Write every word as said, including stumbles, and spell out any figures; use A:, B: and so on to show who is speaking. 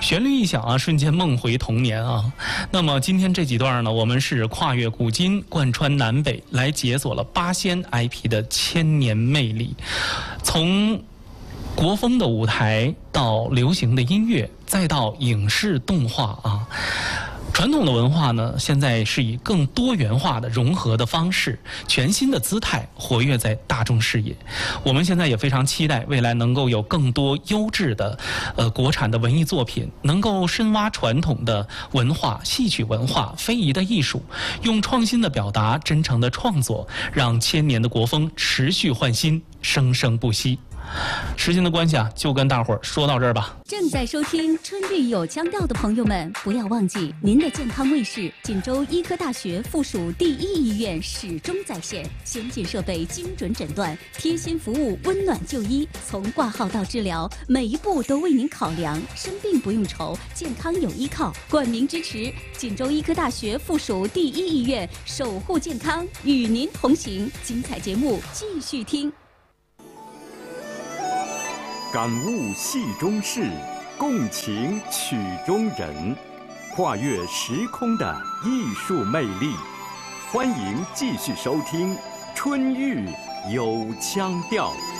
A: 旋律一响啊，瞬间梦回童年啊。那么今天这几段呢，我们是跨越古今，贯穿南北，来解锁了八仙 I P 的千年魅力。从国风的舞台到流行的音乐，再到影视动画啊。传统的文化呢，现在是以更多元化的融合的方式，全新的姿态活跃在大众视野。我们现在也非常期待未来能够有更多优质的，呃，国产的文艺作品，能够深挖传统的文化、戏曲文化、非遗的艺术，用创新的表达、真诚的创作，让千年的国风持续焕新，生生不息。时间的关系啊，就跟大伙儿说到这儿吧。
B: 正在收听春绿有腔调的朋友们，不要忘记您的健康卫士锦州医科大学附属第一医院始终在线，先进设备，精准诊断，贴心服务，温暖就医，从挂号到治疗，每一步都为您考量，生病不用愁，健康有依靠。冠名支持锦州医科大学附属第一医院，守护健康，与您同行。精彩节目继续听。
C: 感悟戏中事，共情曲中人，跨越时空的艺术魅力。欢迎继续收听《春玉有腔调》。